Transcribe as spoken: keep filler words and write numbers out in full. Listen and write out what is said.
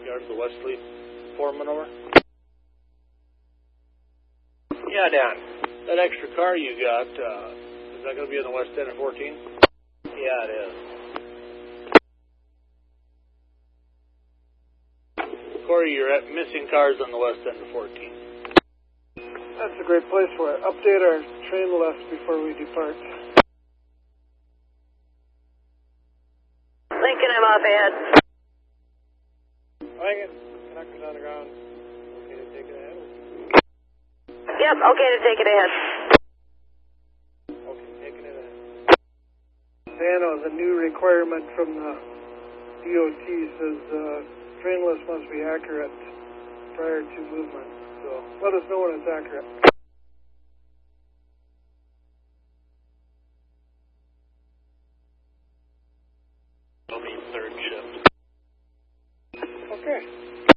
Yard of the Wesley foreman over. Yeah, Dan. That extra car you got, uh, is that going to be in the west end of fourteen? Yeah, it is. Corey, you're at missing cars on the west end of fourteen. That's a great place for it. Update our train left before we depart. Lincoln, I'm off ahead. Lincoln, connectors on the ground. Okay to take it ahead? Yep, okay to take it ahead. Okay, taking it ahead. Dano, the new requirement from the D O T says uh, train list must be accurate prior to movement. So let us know when it's accurate. It'll be third shift. Okay.